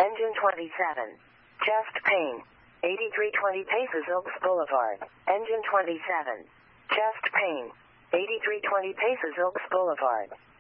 Engine 27. Chest pain. 8320 Paces Oaks Boulevard. Engine 27. Chest pain. 8320 Paces Oaks Boulevard.